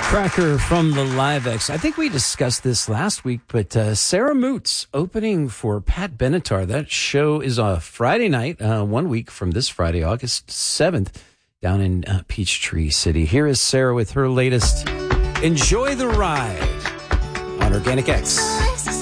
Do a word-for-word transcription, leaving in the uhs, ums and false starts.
Cracker from the Livex. I think we discussed this last week, but uh, Sarah Moots opening for Pat Benatar. That show is on Friday night, uh, one week from this Friday, August seventh, down in uh, Peachtree City. Here is Sarah with her latest Enjoy the Ride on Organic X.